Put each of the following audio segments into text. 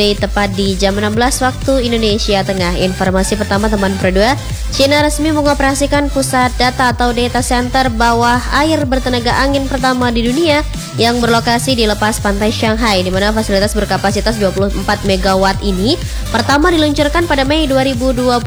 tepat di jam 16 waktu Indonesia Tengah. Informasi pertama teman berdua, China resmi mengoperasikan pusat data atau data center bawah air bertenaga angin pertama di dunia yang berlokasi di lepas pantai Shanghai, di mana fasilitas berkapasitas 24 MW ini pertama diluncurkan pada Mei 2026.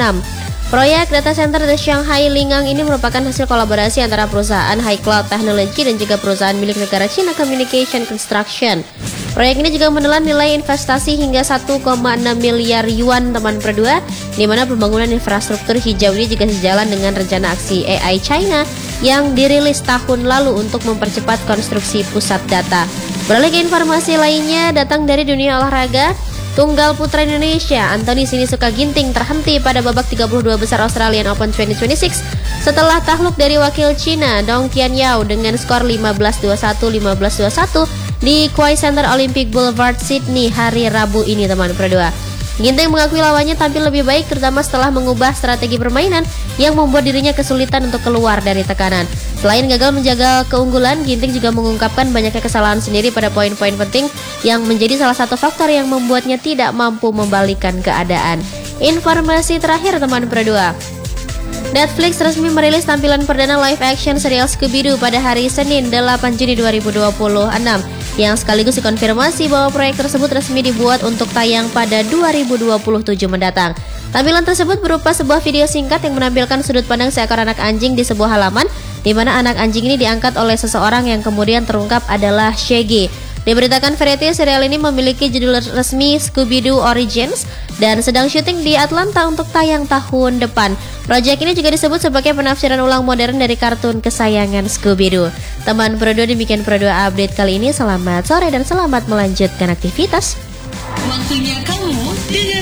Proyek data center di Shanghai Lingang ini merupakan hasil kolaborasi antara perusahaan High Cloud Technology dan juga perusahaan milik negara China Communication Construction. Proyek ini juga menelan nilai investasi hingga 1,6 miliar yuan teman berdua, di mana pembangunan infrastruktur hijau ini juga sejalan dengan rencana aksi AI China yang dirilis tahun lalu untuk mempercepat konstruksi pusat data. Beralih ke informasi lainnya, datang dari dunia olahraga. Tunggal putra Indonesia Anthony Sinisuka Ginting terhenti pada babak 32 besar Australian Open 2026 setelah takluk dari wakil Cina Dong Tianyao dengan skor 15-21, 15-21 di Kwai Center Olympic Boulevard Sydney hari Rabu ini teman berdua. Ginting mengakui lawannya tampil lebih baik terutama setelah mengubah strategi permainan yang membuat dirinya kesulitan untuk keluar dari tekanan. Selain gagal menjaga keunggulan, Ginting juga mengungkapkan banyaknya kesalahan sendiri pada poin-poin penting yang menjadi salah satu faktor yang membuatnya tidak mampu membalikkan keadaan. Informasi terakhir teman berdua, Netflix resmi merilis tampilan perdana live action serial Scooby-Doo pada hari Senin 8 Juni 2026 yang sekaligus dikonfirmasi bahwa proyek tersebut resmi dibuat untuk tayang pada 2027 mendatang. Tampilan tersebut berupa sebuah video singkat yang menampilkan sudut pandang seekor anak anjing di sebuah halaman, di mana anak anjing ini diangkat oleh seseorang yang kemudian terungkap adalah Shaggy. Diberitakan Variety, serial ini memiliki judul resmi Scooby-Doo Origins dan sedang syuting di Atlanta untuk tayang tahun depan. Proyek ini juga disebut sebagai penafsiran ulang modern dari kartun kesayangan Scooby-Doo. Teman berdua, demikian berdua update kali ini. Selamat sore dan selamat melanjutkan aktivitas. Waktunya kamu dengan